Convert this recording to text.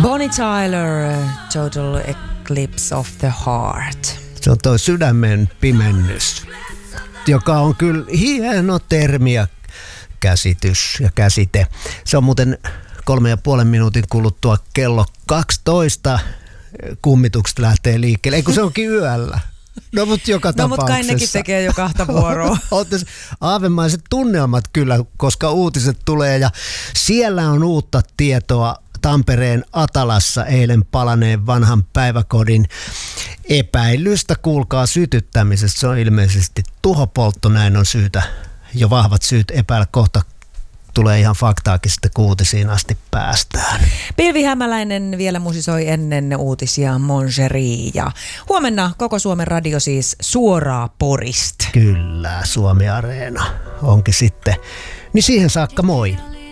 Bonnie Tyler, Total Eclipse of the Heart. Se on toi sydämen pimennys, joka on kyllä hieno termi ja käsitys ja käsite. Se on muuten 3,5 minuutin kuluttua kello 12. Kummitukset lähtee liikkeelle. Ei kun se onkin yöllä. No mutta joka tapauksessa. No mutta kai nekin tekee jo 2 vuoroa. Aavemaiset tunnelmat kyllä, koska uutiset tulee ja siellä on uutta tietoa Tampereen Atalassa eilen palaneen vanhan päiväkodin epäilystä. Kuulkaa sytyttämisestä. Se on ilmeisesti tuhopoltto, näin on syytä, jo vahvat syyt epäillä. Kohta tulee ihan faktaakin sitten, kun uutisiin asti päästään. Pilvi Hämäläinen vielä musisoi ennen uutisia Mongerie. Ja huomenna koko Suomen radio siis suoraa Porista. Kyllä, Suomi Areena onkin sitten. Niin siihen saakka moi.